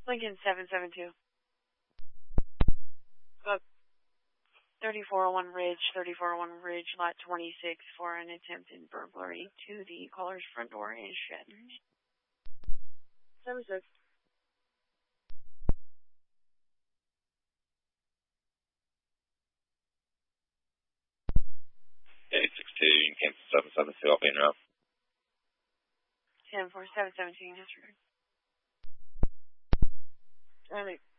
Lincoln 772. 3401 Ridge, lot 26 for an attempted burglary to the caller's front door and shed. 76. 862, you can cancel 772, I'll be in route. 10-4-7-17, yes, sir.